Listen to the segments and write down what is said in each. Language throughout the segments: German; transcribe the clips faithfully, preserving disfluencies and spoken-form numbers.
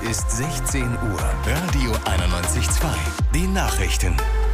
ist sechzehn Uhr. Radio einundneunzig Komma zwei. Die Nachrichten.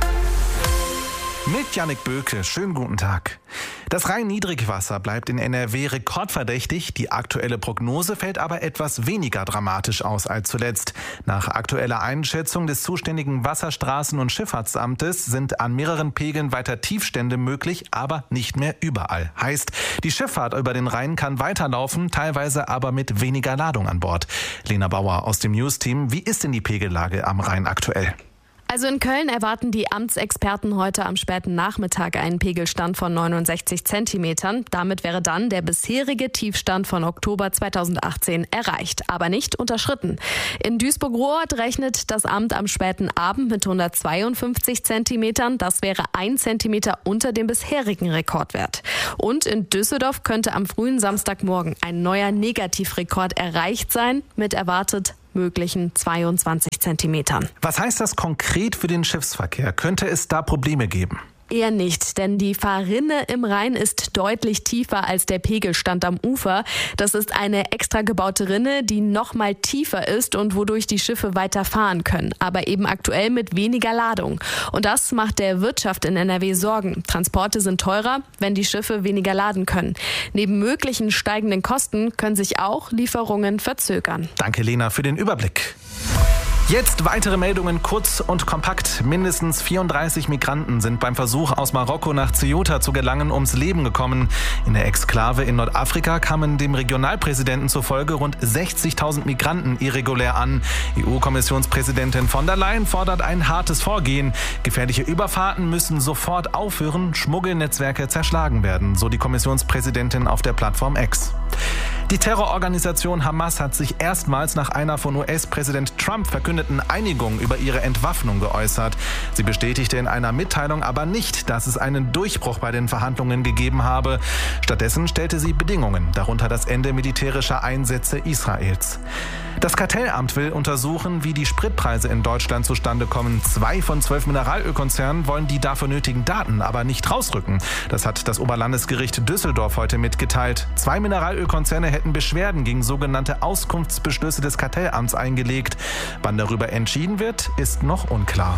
Mit Jannik Böke, schönen guten Tag. Das Rhein-Niedrigwasser bleibt in N R W rekordverdächtig. Die aktuelle Prognose fällt aber etwas weniger dramatisch aus als zuletzt. Nach aktueller Einschätzung des zuständigen Wasserstraßen- und Schifffahrtsamtes sind an mehreren Pegeln weiter Tiefstände möglich, aber nicht mehr überall. Heißt, die Schifffahrt über den Rhein kann weiterlaufen, teilweise aber mit weniger Ladung an Bord. Lena Bauer aus dem News-Team. Wie ist denn die Pegellage am Rhein aktuell? Also in Köln erwarten die Amtsexperten heute am späten Nachmittag einen Pegelstand von neunundsechzig Zentimetern. Damit wäre dann der bisherige Tiefstand von Oktober zweitausendachtzehn erreicht, aber nicht unterschritten. In Duisburg-Rohrort rechnet das Amt am späten Abend mit hundertzweiundfünfzig Zentimetern. Das wäre ein Zentimeter unter dem bisherigen Rekordwert. Und in Düsseldorf könnte am frühen Samstagmorgen ein neuer Negativrekord erreicht sein, mit erwartet möglichen zweiundzwanzig Zentimetern. Was heißt das konkret für den Schiffsverkehr? Könnte es da Probleme geben? Eher nicht, denn die Fahrrinne im Rhein ist deutlich tiefer als der Pegelstand am Ufer. Das ist eine extra gebaute Rinne, die noch mal tiefer ist und wodurch die Schiffe weiter fahren können, aber eben aktuell mit weniger Ladung. Und das macht der Wirtschaft in N R W Sorgen. Transporte sind teurer, wenn die Schiffe weniger laden können. Neben möglichen steigenden Kosten können sich auch Lieferungen verzögern. Danke, Lena, für den Überblick. Jetzt weitere Meldungen, kurz und kompakt. Mindestens vierunddreißig Migranten sind beim Versuch, aus Marokko nach Ceuta zu gelangen, ums Leben gekommen. In der Exklave in Nordafrika kamen dem Regionalpräsidenten zufolge rund sechzigtausend Migranten irregulär an. E U-Kommissionspräsidentin von der Leyen fordert ein hartes Vorgehen. Gefährliche Überfahrten müssen sofort aufhören, Schmuggelnetzwerke zerschlagen werden, so die Kommissionspräsidentin auf der Plattform X. Die Terrororganisation Hamas hat sich erstmals nach einer von U S-Präsident Trump verkündeten Einigung über ihre Entwaffnung geäußert. Sie bestätigte in einer Mitteilung aber nicht, dass es einen Durchbruch bei den Verhandlungen gegeben habe. Stattdessen stellte sie Bedingungen, darunter das Ende militärischer Einsätze Israels. Das Kartellamt will untersuchen, wie die Spritpreise in Deutschland zustande kommen. Zwei von zwölf Mineralölkonzernen wollen die dafür nötigen Daten aber nicht rausrücken. Das hat das Oberlandesgericht Düsseldorf heute mitgeteilt. Zwei Mineralölkonzerne hätten Beschwerden gegen sogenannte Auskunftsbeschlüsse des Kartellamts eingelegt. Wann darüber entschieden wird, ist noch unklar.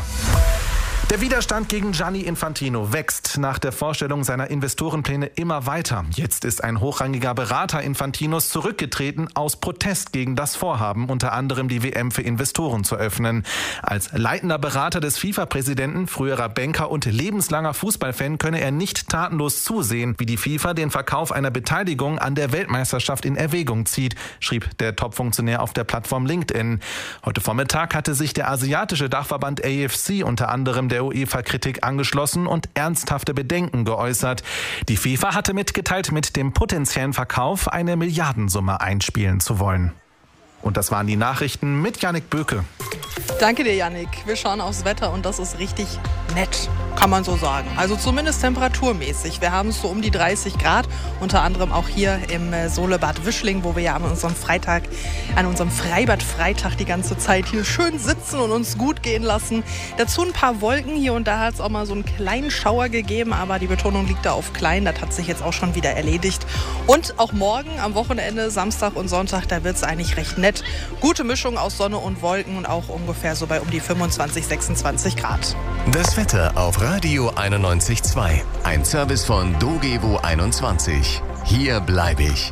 Der Widerstand gegen Gianni Infantino wächst nach der Vorstellung seiner Investorenpläne immer weiter. Jetzt ist ein hochrangiger Berater Infantinos zurückgetreten aus Protest gegen das Vorhaben, unter anderem die W M für Investoren zu öffnen. Als leitender Berater des FIFA-Präsidenten, früherer Banker und lebenslanger Fußballfan könne er nicht tatenlos zusehen, wie die FIFA den Verkauf einer Beteiligung an der Weltmeisterschaft in Erwägung zieht, schrieb der Top-Funktionär auf der Plattform LinkedIn. Heute Vormittag hatte sich der asiatische Dachverband A F C unter anderem der UEFA-Kritik angeschlossen und ernsthafte Bedenken geäußert. Die FIFA hatte mitgeteilt, mit dem potenziellen Verkauf eine Milliardensumme einspielen zu wollen. Und das waren die Nachrichten mit Jannik Böke. Danke dir, Jannik. Wir schauen aufs Wetter und das ist richtig nett, kann man so sagen. Also zumindest temperaturmäßig. Wir haben es so um die dreißig Grad, unter anderem auch hier im Solebad Wischling, wo wir ja an unserem Freitag, an unserem Freibad Freitag die ganze Zeit hier schön sitzen und uns gut gehen lassen. Dazu ein paar Wolken. Hier und da hat es auch mal so einen kleinen Schauer gegeben, aber die Betonung liegt da auf klein. Das hat sich jetzt auch schon wieder erledigt. Und auch morgen am Wochenende, Samstag und Sonntag, da wird es eigentlich recht nett. Gute Mischung aus Sonne und Wolken und auch ungefähr so bei um die fünfundzwanzig, sechsundzwanzig Grad. Das Wetter auf Radio einundneunzig Komma zwei. Ein Service von Dogevo einundzwanzig. Hier bleibe ich.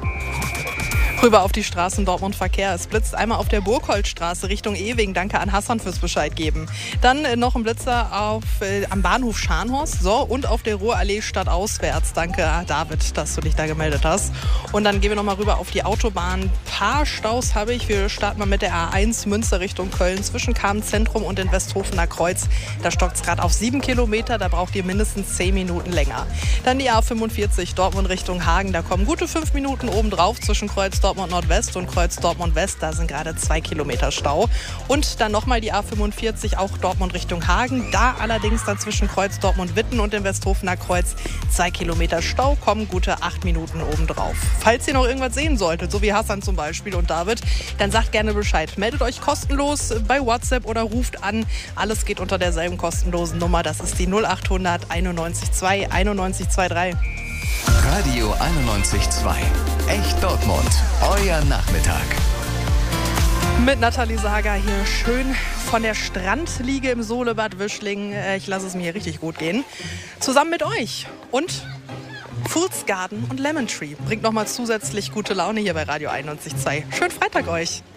Rüber auf die Straßen Dortmund Verkehr. Es blitzt einmal auf der Burgholzstraße Richtung Ewing. Danke an Hassan fürs Bescheid geben. Dann äh, noch ein Blitzer auf, äh, am Bahnhof Scharnhorst. So, und auf der Ruhrallee stadtauswärts. Danke, David, dass du dich da gemeldet hast. Und dann gehen wir noch mal rüber auf die Autobahn. Ein paar Staus habe ich. Wir starten mal mit der A eins Münster Richtung Köln zwischen Kamen-Zentrum und den Westhofener Kreuz. Da stockt es gerade auf sieben Kilometer. Da braucht ihr mindestens zehn Minuten länger. Dann die A fünfundvierzig Dortmund Richtung Hagen. Da kommen gute fünf Minuten obendrauf zwischen Kreuz Dortmund Nordwest und Kreuz Dortmund West, da sind gerade zwei Kilometer Stau. Und dann nochmal die A fünfundvierzig, auch Dortmund Richtung Hagen. Da allerdings dann zwischen Kreuz Dortmund Witten und dem Westhofener Kreuz zwei Kilometer Stau, kommen gute acht Minuten obendrauf. Falls ihr noch irgendwas sehen solltet, so wie Hassan zum Beispiel und David, dann sagt gerne Bescheid. Meldet euch kostenlos bei WhatsApp oder ruft an. Alles geht unter derselben kostenlosen Nummer. Das ist die null achthundert einundneunzig zwei einundneunzig dreiundzwanzig. Radio einundneunzig Komma zwei. Echt Dortmund. Euer Nachmittag. Mit Nathalie Sager hier schön von der Strandliege im Solebad Wischling. Ich lasse es mir hier richtig gut gehen. Zusammen mit euch und Foods Garden und Lemon Tree bringt nochmal zusätzlich gute Laune hier bei Radio einundneunzig Komma zwei. Schönen Freitag euch.